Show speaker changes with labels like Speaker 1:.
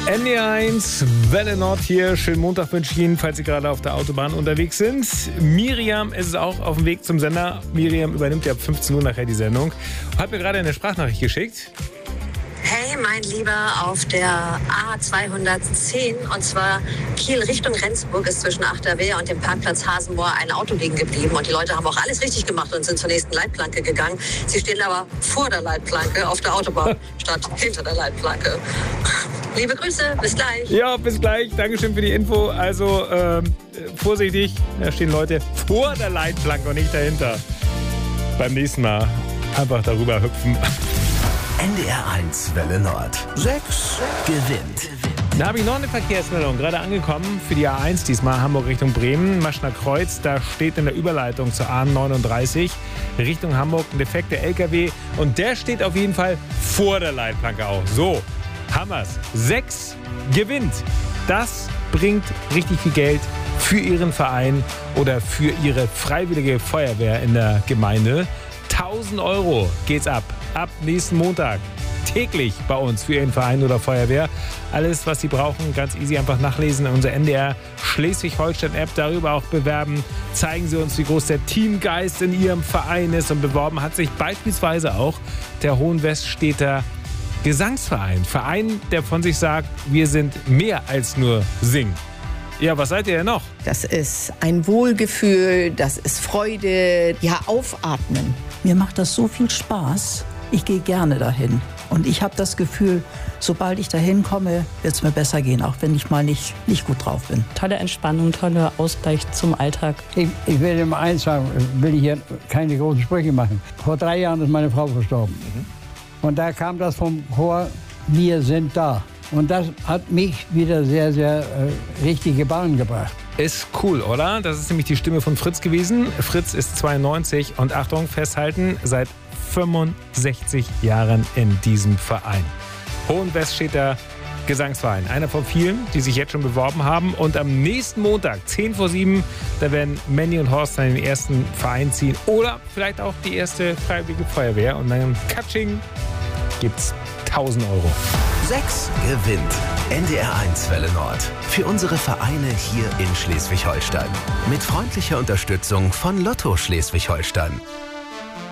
Speaker 1: NDR1, Welle Nord hier. Schönen Montag wünsche ich Ihnen, falls Sie gerade auf der Autobahn unterwegs sind. Miriam ist auch auf dem Weg zum Sender. Miriam übernimmt ja ab 15 Uhr nachher die Sendung. Hat mir gerade eine Sprachnachricht geschickt.
Speaker 2: Hey, mein Lieber, auf der A210, und zwar Kiel Richtung Rendsburg, ist zwischen Achterwehr und dem Parkplatz Hasenmoor ein Auto liegen geblieben. Und die Leute haben auch alles richtig gemacht und sind zur nächsten Leitplanke gegangen. Sie stehen aber vor der Leitplanke auf der Autobahn statt hinter der Leitplanke. Liebe Grüße, bis gleich.
Speaker 1: Ja, bis gleich. Dankeschön für die Info. Also vorsichtig, da stehen Leute vor der Leitplanke und nicht dahinter. Beim nächsten Mal einfach darüber hüpfen.
Speaker 3: NDR1 Welle Nord. 6 gewinnt.
Speaker 1: Da habe ich noch eine Verkehrsmeldung, gerade angekommen für die A1 diesmal, Hamburg Richtung Bremen, Maschner Kreuz, da steht in der Überleitung zur A39 Richtung Hamburg ein defekter LKW und der steht auf jeden Fall vor der Leitplanke auch. So, Hammers, 6 gewinnt. Das bringt richtig viel Geld für Ihren Verein oder für Ihre freiwillige Feuerwehr in der Gemeinde. 1.000 Euro geht's ab nächsten Montag. Täglich bei uns für Ihren Verein oder Feuerwehr. Alles, was Sie brauchen, ganz easy einfach nachlesen in unserer NDR Schleswig-Holstein-App. Darüber auch bewerben. Zeigen Sie uns, wie groß der Teamgeist in Ihrem Verein ist. Und beworben hat sich beispielsweise auch der Hohenweststädter Gesangsverein. Verein, der von sich sagt, wir sind mehr als nur singen. Ja, was seid ihr denn noch?
Speaker 4: Das ist ein Wohlgefühl, das ist Freude, ja, aufatmen.
Speaker 5: Mir macht das so viel Spaß. Ich gehe gerne dahin. Und ich habe das Gefühl, sobald ich dahin komme, wird es mir besser gehen, auch wenn ich mal nicht gut drauf bin.
Speaker 6: Tolle Entspannung, toller Ausgleich zum Alltag.
Speaker 7: Ich will immer eins sagen, will ich hier keine großen Sprüche machen. Vor 3 Jahren ist meine Frau verstorben. Und da kam das vom Chor, wir sind da. Und das hat mich wieder sehr, sehr richtige Bahn gebracht.
Speaker 1: Ist cool, oder? Das ist nämlich die Stimme von Fritz gewesen. Fritz ist 92 und Achtung, festhalten, seit 65 Jahren in diesem Verein. Hohenweststädter Gesangsverein. Einer von vielen, die sich jetzt schon beworben haben. Und am nächsten Montag, 10 vor 7, da werden Mandy und Horst dann den ersten Verein ziehen. Oder vielleicht auch die erste freiwillige Feuerwehr. Und dann Katsching gibt's 1.000 Euro.
Speaker 3: 6 gewinnt. NDR1 Welle Nord. Für unsere Vereine hier in Schleswig-Holstein. Mit freundlicher Unterstützung von Lotto Schleswig-Holstein.